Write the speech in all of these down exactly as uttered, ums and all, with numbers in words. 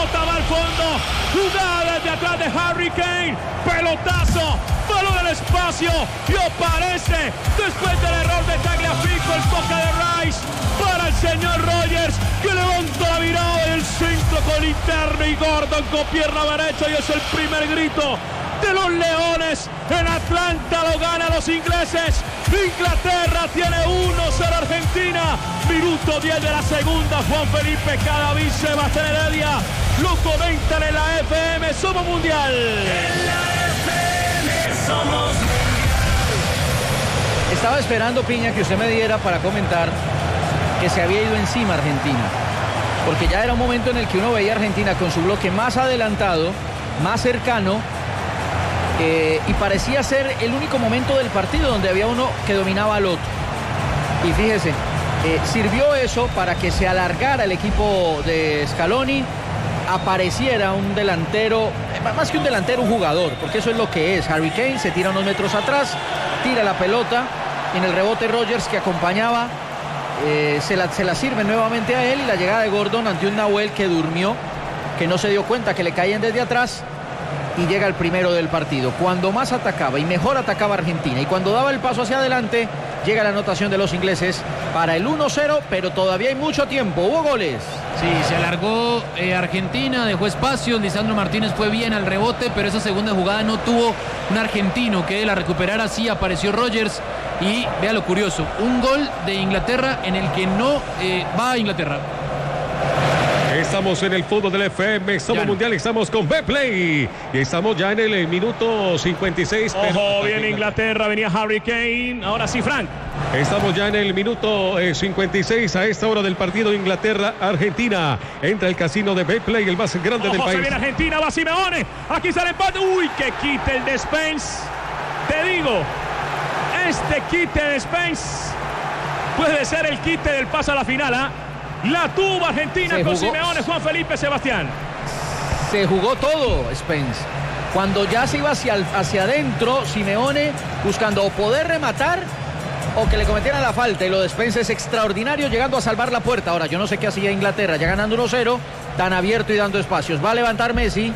pelota va al fondo, jugada desde atrás de Harry Kane, pelotazo, balón al espacio, y aparece después del error de Tagliafico el toque de Rice para el señor Rodgers, que levanta la mirada y el centro con interno, y Gordon con pierna derecha, y es el primer grito de los Leones. En Atlanta lo gana los ingleses. Inglaterra tiene uno cero Argentina. Minuto diez de la segunda. Juan Felipe Cadavid, Sebastián Heredia lo comentan en la F M. Somos mundial. En la F M somos mundial. Estaba esperando, Piña, que usted me diera para comentar que se había ido encima Argentina, porque ya era un momento en el que uno veía a Argentina con su bloque más adelantado, más cercano, eh, y parecía ser el único momento del partido donde había uno que dominaba al otro. Y fíjese, eh, sirvió eso para que se alargara el equipo de Scaloni, apareciera un delantero, más que un delantero, un jugador, porque eso es lo que es. Harry Kane se tira unos metros atrás, tira la pelota, en el rebote Rodgers, que acompañaba, eh, se, la, se la sirve nuevamente a él, y la llegada de Gordon ante un Nahuel que durmió, que no se dio cuenta que le caían desde atrás, y llega el primero del partido. Cuando más atacaba y mejor atacaba Argentina, y cuando daba el paso hacia adelante, llega la anotación de los ingleses para el uno cero, pero todavía hay mucho tiempo. Hubo goles. Sí, se alargó eh, Argentina, dejó espacio, Lisandro Martínez fue bien al rebote, pero esa segunda jugada no tuvo un argentino que la recuperara. Así apareció Rodgers, y vea lo curioso, un gol de Inglaterra en el que no eh, va a Inglaterra. Estamos en el fútbol del F M, somos ya mundial, estamos con Betplay y estamos ya en el minuto cincuenta y seis. Ojo, pero... viene Inglaterra, venía Harry Kane, ahora sí, Frank. Estamos ya en el minuto eh, cincuenta y seis a esta hora del partido Inglaterra-Argentina. Entra el casino de Betplay, el más grande Ojo, del país. Se viene Argentina, va Simeone, aquí sale el empate, uy, que quite el de Spence. Te digo, este quite de Spence puede ser el quite del paso a la final, ¿ah? ¿eh? La tuvo Argentina con Simeone, Juan Felipe, Sebastián. Se jugó todo, Spence. Cuando ya se iba hacia, hacia adentro, Simeone buscando o poder rematar o que le cometieran la falta. Y lo de Spence es extraordinario, llegando a salvar la puerta. Ahora, yo no sé qué hacía Inglaterra, ya ganando uno cero, tan abierto y dando espacios. Va a levantar Messi.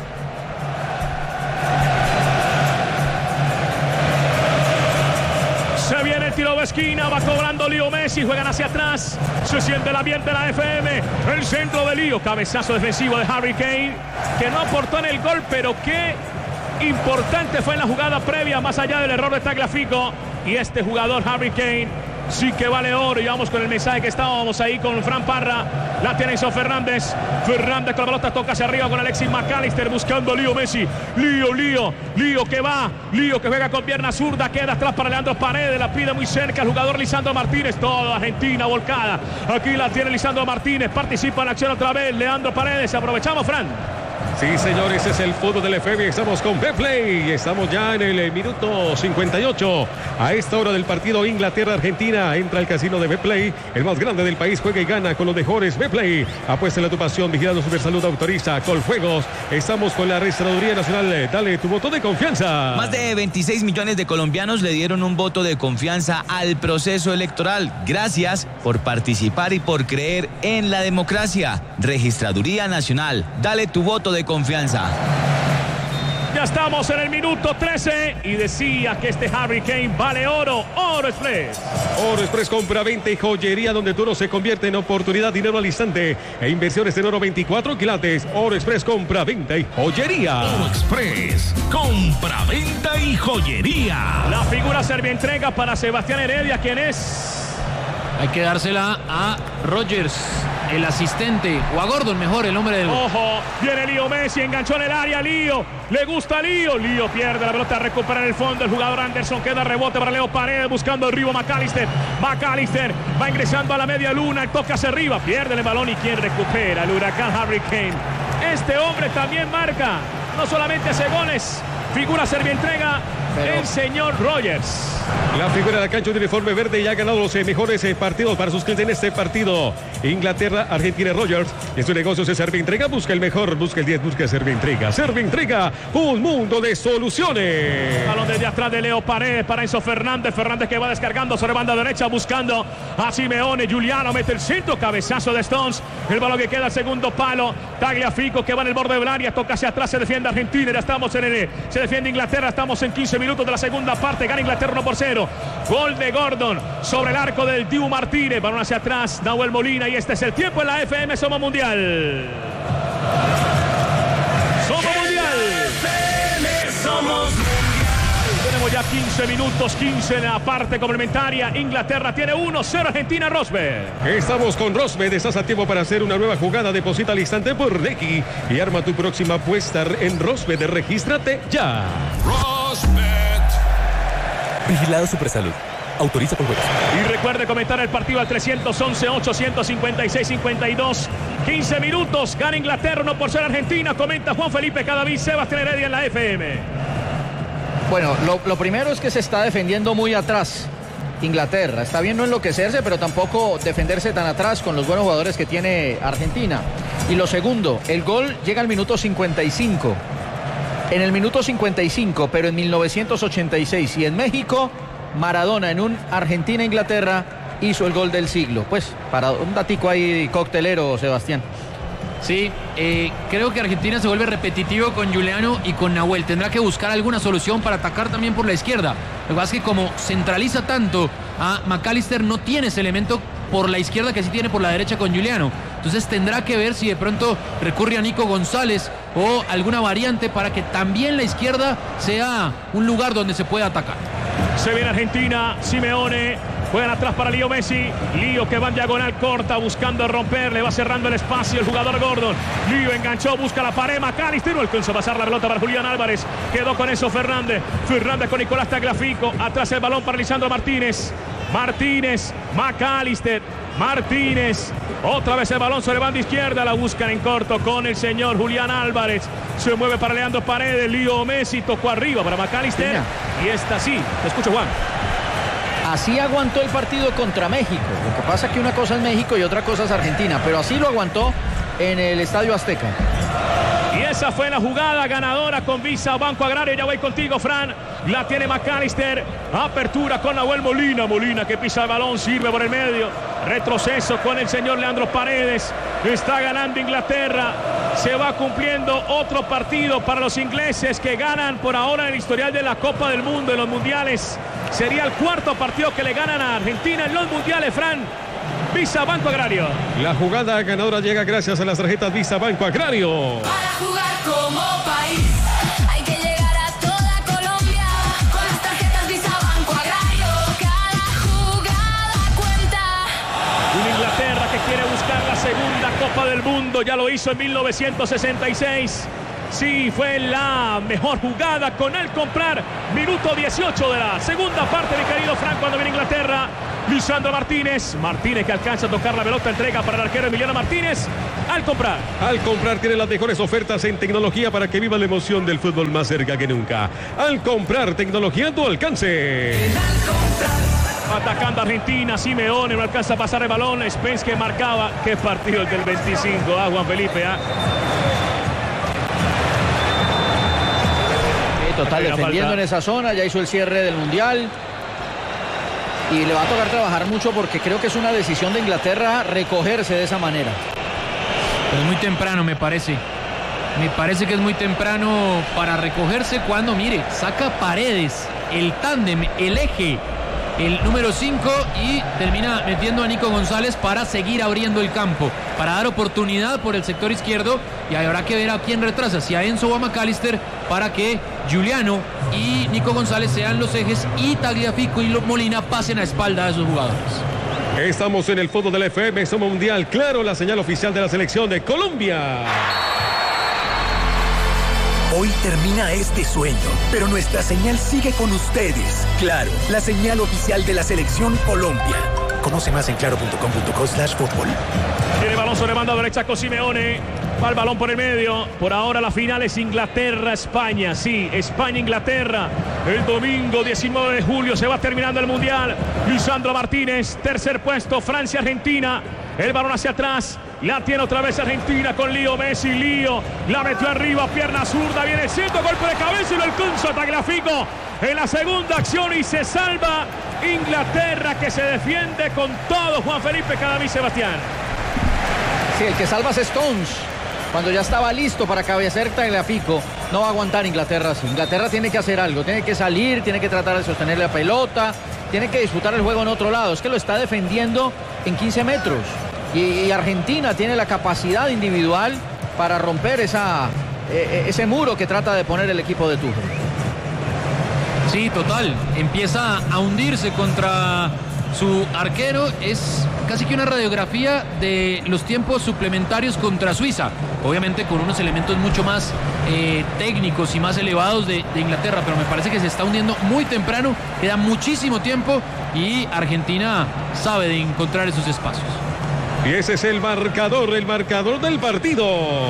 Se viene el tiro de esquina, va cobrando Leo Messi, juegan hacia atrás, se siente el ambiente de la F M, el centro de Leo, cabezazo defensivo de Harry Kane, que no aportó en el gol, pero qué importante fue en la jugada previa, más allá del error de Tagliafico, y este jugador Harry Kane sí que vale oro. Y vamos con el mensaje que estábamos ahí con Fran Parra, la tiene Enzo Fernández, Fernández con la pelota, toca hacia arriba con Alexis McAllister, buscando Leo Messi, Leo, Leo, Leo que va, Leo que juega con pierna zurda, queda atrás para Leandro Paredes, la pide muy cerca el jugador Lisandro Martínez, toda Argentina volcada, aquí la tiene Lisandro Martínez, participa en la acción otra vez, Leandro Paredes, aprovechamos, Fran. Sí, señores, es el fútbol del F M. Estamos con Betplay. Estamos ya en el minuto cincuenta y ocho. A esta hora del partido Inglaterra-Argentina. Entra el casino de Betplay, el más grande del país. Juega y gana con los mejores. Betplay. Apuesta en tu pasión. Vigilando Supersalud, autoriza Coljuegos. Estamos con la Registraduría Nacional. Dale tu voto de confianza. Más de veintiséis millones de colombianos le dieron un voto de confianza al proceso electoral. Gracias por participar y por creer en la democracia. Registraduría Nacional. Dale tu voto de confianza. Ya estamos en el minuto trece y decía que este Harry Kane vale oro. Oro Express. Oro Express, compra, venta y joyería donde tu oro se convierte en oportunidad, dinero al instante e inversiones en oro veinticuatro quilates. Oro Express, compra, venta y joyería. Oro Express, compra, venta y joyería. La figura servientrega para Sebastián Heredia, ¿quién es? Hay que dársela a Rodgers, el asistente, o a Gordon, mejor, el hombre del... Ojo, viene Leo Messi, enganchó en el área, Leo, le gusta a Leo, Leo pierde la pelota, recupera en el fondo, el jugador Anderson, queda rebote para Leo Paredes, buscando arriba McAllister, McAllister va ingresando a la media luna, toca hacia arriba, pierde el balón y quien recupera, el huracán Harry Kane. Este hombre también marca, no solamente hace goles, Figura Servientrega, Pero... el señor Rogers. La figura de la cancha de uniforme verde y ha ganado los eh, mejores eh, partidos para sus clientes en este partido. Inglaterra, Argentina, Rogers. En su negocio se Servientrega, busca el mejor, busca el diez, busca Servientrega. Servientrega, un mundo de soluciones. Balón desde atrás de Leo Paredes para Enzo Fernández. Fernández que va descargando sobre banda derecha, buscando a Simeone. Giuliano mete el centro, cabezazo de Stones. El balón que queda al segundo palo. Tagliafico que va en el borde del área, toca hacia atrás, se defiende Argentina. Ya estamos en el, se defiende Inglaterra, estamos en quince minutos de la segunda parte. Gana Inglaterra uno por cero. Gol de Gordon sobre el arco del Dibu Martínez. Balón hacia atrás, Nahuel Molina. Y este es el tiempo en la F M. Somos Mundial. Somos Mundial. Somos Mundial. Tenemos ya quince minutos, quince en la parte complementaria. Inglaterra tiene uno cero, Argentina, Rosberg. Estamos con Rosberg. Estás a tiempo para hacer una nueva jugada. Deposita al instante por Nequi y arma tu próxima apuesta en Rosberg. Regístrate ya. Rosberg. Vigilado Supersalud. Autoriza por juegos. Y recuerde comentar el partido al tres once, ochocientos cincuenta y seis, cincuenta y dos. quince minutos. Gana Inglaterra uno por cero Argentina. Comenta Juan Felipe Cadavid, Sebastián Heredia en la F M. Bueno, lo, lo primero es que se está defendiendo muy atrás Inglaterra. Está bien no enloquecerse, pero tampoco defenderse tan atrás con los buenos jugadores que tiene Argentina. Y lo segundo, el gol llega al minuto cincuenta y cinco. En el minuto cincuenta y cinco, pero en mil novecientos ochenta y seis. Y en México, Maradona en un Argentina-Inglaterra hizo el gol del siglo. Pues, para un datico ahí coctelero, Sebastián. Sí, eh, creo que Argentina se vuelve repetitivo con Giuliano y con Nahuel. Tendrá que buscar alguna solución para atacar también por la izquierda. Lo que pasa es que como centraliza tanto a McAllister, no tiene ese elemento por la izquierda que sí tiene por la derecha con Giuliano. Entonces tendrá que ver si de pronto recurre a Nico González o alguna variante para que también la izquierda sea un lugar donde se pueda atacar. Se viene Argentina, Simeone, juegan atrás para Leo Messi, Lío que va en diagonal corta buscando romper, le va cerrando el espacio el jugador Gordon, Lío enganchó, busca la pared, McAllister no alcanzó a pasar la pelota para Julián Álvarez, quedó con eso Fernández, Fernández con Nicolás Tagliafico, atrás el balón para Lisandro Martínez, Martínez, McAllister, Martínez, otra vez el balón sobre banda izquierda, la buscan en corto con el señor Julián Álvarez, se mueve para Leandro Paredes, Lío Messi, tocó arriba para McAllister, y esta sí, te escucho Juan. Así aguantó el partido contra México, lo que pasa es que una cosa es México y otra cosa es Argentina, pero así lo aguantó en el Estadio Azteca. Y esa fue la jugada ganadora con Visa Banco Agrario. Ya voy contigo, Fran. La tiene McAllister. Apertura con Nahuel Molina. Molina que pisa el balón, sirve por el medio. Retroceso con el señor Leandro Paredes. Está ganando Inglaterra. Se va cumpliendo otro partido para los ingleses que ganan por ahora en el historial de la Copa del Mundo en los mundiales. Sería el cuarto partido que le ganan a Argentina en los mundiales, Fran. Visa Banco Agrario. La jugada ganadora llega gracias a las tarjetas Visa Banco Agrario. Para jugar como país hay que llegar a toda Colombia con las tarjetas Visa Banco Agrario. Cada jugada cuenta. Una Inglaterra que quiere buscar la segunda Copa del Mundo. Ya lo hizo en mil novecientos sesenta y seis. Sí, fue la mejor jugada con el comprar. Minuto dieciocho de la segunda parte, mi querido Frank, cuando viene Inglaterra. Lisandro Martínez. Martínez que alcanza a tocar la pelota, entrega para el arquero Emiliano Martínez. Al comprar. Al comprar tiene las mejores ofertas en tecnología para que viva la emoción del fútbol más cerca que nunca. Al comprar, tecnología a tu alcance. Atacando Argentina, Simeone no alcanza a pasar el balón. Spence que marcaba. Qué partido el del veinticinco, ah, Juan Felipe, ah. Total, defendiendo en esa zona, ya hizo el cierre del Mundial y le va a tocar trabajar mucho porque creo que es una decisión de Inglaterra recogerse de esa manera. Pero es muy temprano, me parece. Me parece que es muy temprano para recogerse cuando, mire, saca Paredes, el tándem, el eje, el número cinco y termina metiendo a Nico González para seguir abriendo el campo, para dar oportunidad por el sector izquierdo y habrá que ver a quién retrasa, si a Enzo o a McAllister, para que Giuliano y Nico González sean los ejes y Tagliafico y Molina pasen a espalda de sus jugadores. Estamos en el fútbol de la F M, somos Mundial, claro, la señal oficial de la selección de Colombia. Hoy termina este sueño, pero nuestra señal sigue con ustedes. Claro, la señal oficial de la selección Colombia. Conoce más en claro punto com punto co slash fútbol. Tiene balón sobre banda derecha con Simeone. Va el balón por el medio. Por ahora la final es Inglaterra-España. Sí, España-Inglaterra. El domingo diecinueve de julio se va terminando el Mundial. Lisandro Martínez, tercer puesto. Francia-Argentina. El balón hacia atrás. La tiene otra vez Argentina con Leo Messi. Leo la metió arriba, pierna zurda. Viene el centro, golpe de cabeza y lo alcanza Tagliafico en la segunda acción y se salva Inglaterra, que se defiende con todo. Juan Felipe Cadavid, Sebastián. Sí, el que salva es Stones. Cuando ya estaba listo para cabecear Tagliafico, no va a aguantar Inglaterra. Inglaterra tiene que hacer algo, tiene que salir, tiene que tratar de sostener la pelota, tiene que disputar el juego en otro lado. Es que lo está defendiendo en quince metros. Y, y Argentina tiene la capacidad individual para romper esa, eh, ese muro que trata de poner el equipo de Tuchel. Sí, total. Empieza a hundirse contra su arquero. Es casi que una radiografía de los tiempos suplementarios contra Suiza. Obviamente con unos elementos mucho más eh, técnicos y más elevados de, de Inglaterra. Pero me parece que se está hundiendo muy temprano. Queda muchísimo tiempo y Argentina sabe de encontrar esos espacios. Y ese es el marcador, el marcador del partido.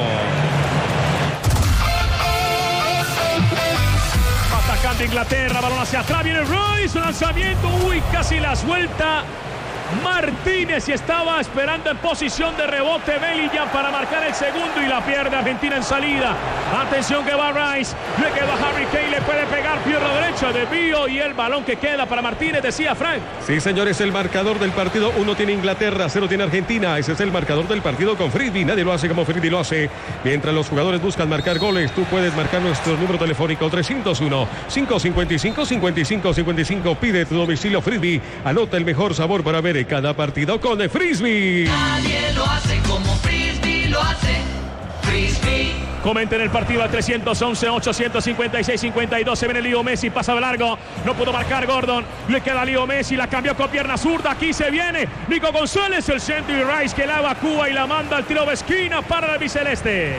Atacando Inglaterra, balón hacia atrás, viene Royce, lanzamiento, uy, casi la suelta Martínez y estaba esperando en posición de rebote Bellingham para marcar el segundo y la pierde Argentina en salida. Atención que va Rice, le queda Harry Kane, le puede pegar pierna derecha de Bio y el balón que queda para Martínez, decía Frank. Sí, señores, el marcador del partido, uno tiene Inglaterra, cero tiene Argentina. Ese es el marcador del partido con Frisbee. Nadie lo hace como Frisbee lo hace. Mientras los jugadores buscan marcar goles, tú puedes marcar nuestro número telefónico trescientos uno, quinientos cincuenta y cinco, cincuenta y cinco cincuenta y cinco. Pide tu domicilio Frisbee. Anota el mejor sabor para ver cada partido con el Frisbee. Nadie lo hace como Frisbee lo hace. Frisbee. Comenten el partido al trescientos once, ochocientos cincuenta y seis, cincuenta y dos. Se viene Leo Messi, pasa de largo. No pudo marcar Gordon. Le queda Leo Messi, la cambió con pierna zurda. Aquí se viene Nico González, el centro y Rice que la evacúa y la manda al tiro de esquina para el albiceleste.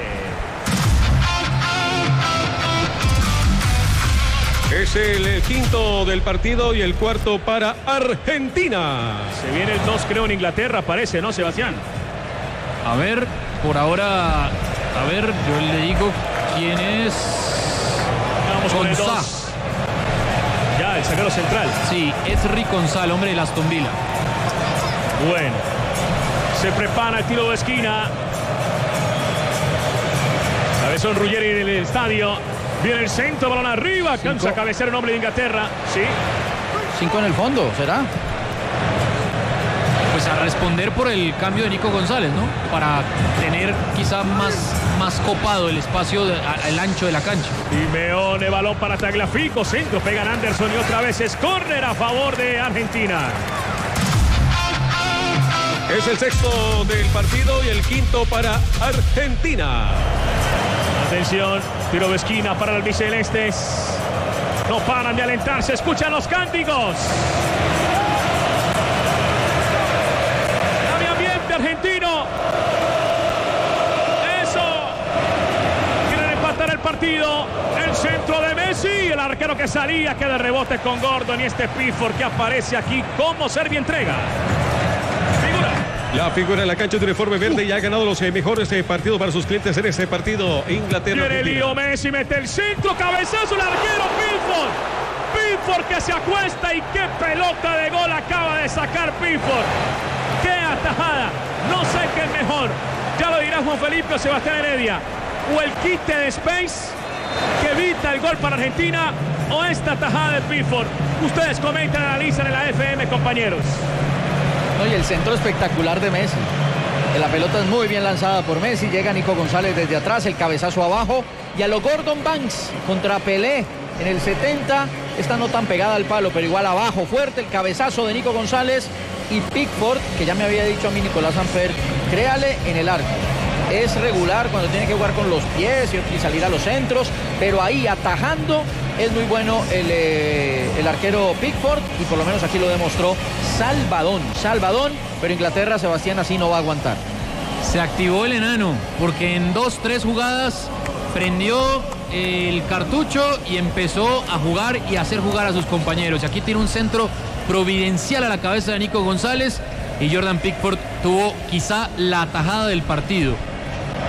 Es el, el quinto del partido y el cuarto para Argentina. Se viene el dos, creo, en Inglaterra, parece, ¿no, Sebastián? A ver, por ahora, a ver, yo le digo quién es. Vamos con el dos. Ya, el zaguero central. Sí, es Rick González, hombre de Aston Villa. Bueno, se prepara el tiro de esquina. Cabezón Ruggeri en el estadio. Viene el centro, balón arriba, cansa a cabecear el hombre de Inglaterra. Sí. Cinco en el fondo, ¿será? Pues a responder por el cambio de Nico González, ¿no? Para tener quizá más, más copado el espacio, de, a, el ancho de la cancha. Simeone, balón para Tagliafico, centro, pegan Anderson y otra vez es córner a favor de Argentina. Es el sexto del partido y el quinto para Argentina. Atención, tiro de esquina para el albicelestes. No paran de alentarse, escuchan los cánticos. Dame ambiente argentino. Eso. Quieren empatar el partido. El centro de Messi. El arquero que salía, que de rebote con Gordon y este Pickford que aparece aquí como Servientrega. La figura en la cancha de uniforme verde y ha ganado los eh, mejores eh, partidos para sus clientes en este partido. Inglaterra. Viene Leo Messi, mete el centro, cabezazo, el arquero Pickford. Pickford que se acuesta y qué pelota de gol acaba de sacar Pickford. Qué atajada. No sé qué es mejor. Ya lo dirá Juan Felipe o Sebastián Heredia. O el quite de Space que evita el gol para Argentina o esta atajada de Pickford. Ustedes comentan, analizan en la F M, compañeros. Y el centro espectacular de Messi. La pelota es muy bien lanzada por Messi. Llega Nico González desde atrás, el cabezazo abajo. Y a lo Gordon Banks contra Pelé en el setenta. Esta no tan pegada al palo, pero igual abajo, fuerte. El cabezazo de Nico González. Y Pickford, que ya me había dicho a mí Nicolás Samper, créale en el arco. Es regular cuando tiene que jugar con los pies y salir a los centros, pero ahí atajando es muy bueno el, eh, el arquero Pickford y por lo menos aquí lo demostró Salvadón. Salvadón, pero Inglaterra, Sebastián, así no va a aguantar. Se activó el enano porque en dos, tres jugadas prendió el cartucho y empezó a jugar y a hacer jugar a sus compañeros. Y aquí tiene un centro providencial a la cabeza de Nico González y Jordan Pickford tuvo quizá la atajada del partido.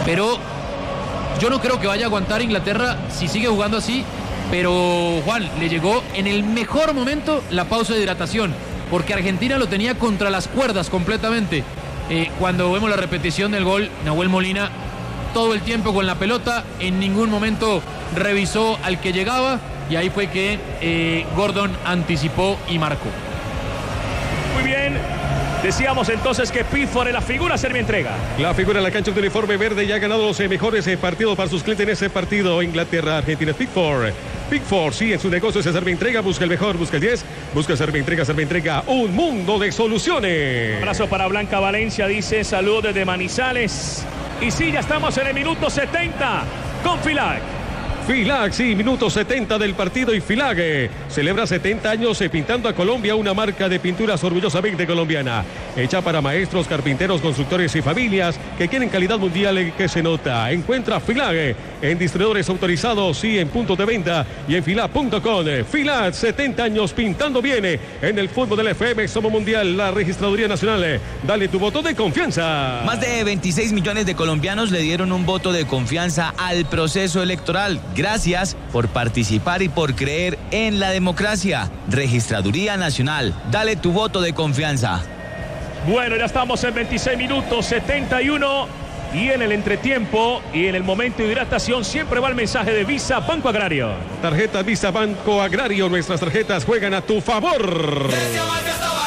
pero yo no creo que vaya a aguantar Inglaterra si sigue jugando así, pero Juan, le llegó en el mejor momento la pausa de hidratación, porque Argentina lo tenía contra las cuerdas completamente. Eh, cuando vemos la repetición del gol, Nahuel Molina todo el tiempo con la pelota, en ningún momento revisó al que llegaba, y ahí fue que eh, Gordon anticipó y marcó. Muy bien. Decíamos entonces que Pickford es la figura Servientrega. La figura en la cancha de uniforme verde ya ha ganado los eh, mejores eh, partidos para sus clientes en ese partido. Inglaterra, Argentina, Pickford. Pickford, sí, en su negocio se Servientrega, busca el mejor, busca el diez, busca Servientrega, Servientrega, un mundo de soluciones. Un abrazo para Blanca Valencia, dice, saludos desde Manizales. Y sí, ya estamos en el minuto setenta con Filac. Filac, sí, minuto setenta del partido y Filac eh, celebra setenta años eh, pintando a Colombia, una marca de pinturas orgullosamente colombiana, hecha para maestros, carpinteros, constructores y familias que quieren calidad mundial eh, que se nota. Encuentra Filac eh, en distribuidores autorizados y en puntos de venta y en filac punto com. Filac, setenta años pintando bien eh, en el fútbol del F M, somos mundial, la registraduría nacional. Eh, dale tu voto de confianza. Más de veintiséis millones de colombianos le dieron un voto de confianza al proceso electoral. Gracias por participar y por creer en la democracia. Registraduría Nacional, dale tu voto de confianza. Bueno, ya estamos en veintiséis minutos, setenta y uno. Y en el entretiempo y en el momento de hidratación siempre va el mensaje de Visa Banco Agrario. Tarjeta Visa Banco Agrario, nuestras tarjetas juegan a tu favor.